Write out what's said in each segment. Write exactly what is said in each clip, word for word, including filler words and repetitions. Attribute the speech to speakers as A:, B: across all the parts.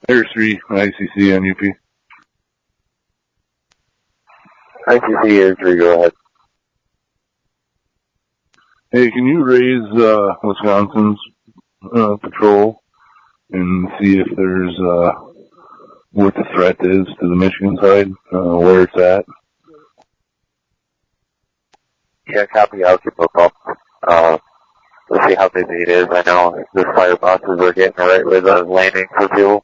A: Air three, I C C on U P.
B: I C C Air three, go ahead.
A: Hey, can you raise uh, Wisconsin's uh, patrol and see if there's uh, what the threat is to the Michigan side, uh, where it's at?
B: Yeah, copy. I'll keep a call. Uh, let's see how busy it is. I know the fire bosses are getting right with the landing for fuel.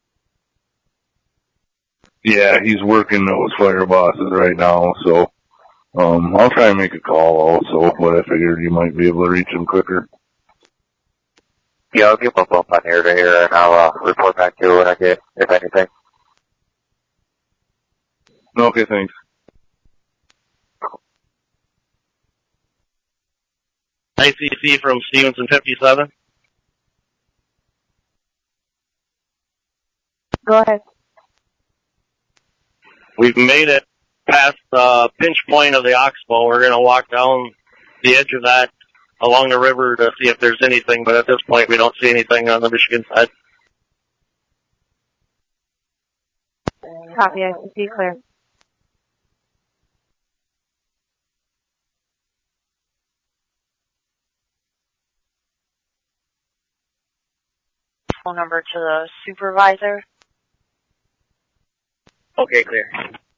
A: Yeah, he's working those fire bosses right now, so um, I'll try and make a call also, but I figured you might be able to reach him quicker.
B: Yeah, I'll give him a bump on air to air, and I'll uh, report back to you when I get, if anything.
A: Okay, thanks.
C: I C C from Stevenson fifty-seven.
D: Go ahead.
C: We've made it past the pinch point of the Oxbow. We're going to walk down the edge of that along the river to see if there's anything, but at this point we don't see anything on the Michigan side.
D: Copy, I C C, clear. Phone number to the supervisor.
C: Okay, clear.